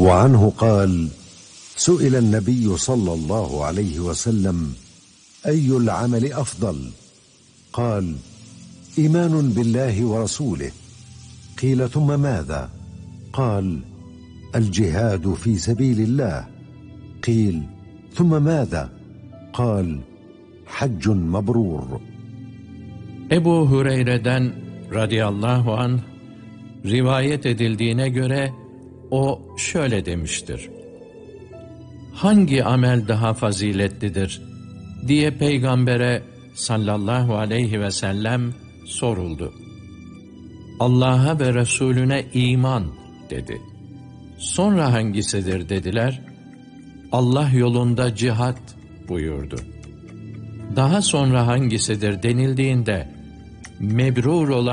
وعنه قال: سئل النبي صلى الله عليه وسلم: أي العمل أفضل؟ قال: إيمان بالله ورسوله. قيل: ثم ماذا؟ قال: الجهاد في سبيل الله. قيل: ثم ماذا؟ قال: حج مبرور. Ebu Hureyre'den radıyallahu anh rivayet edildiğine göre o şöyle demiştir: hangi amel daha faziletlidir diye Peygamber'e sallallahu aleyhi ve sellem soruldu. Allah'a ve Resulüne iman dedi. Sonra hangisidir dediler. Allah yolunda cihat buyurdu. Daha sonra hangisidir denildiğinde mebrur olan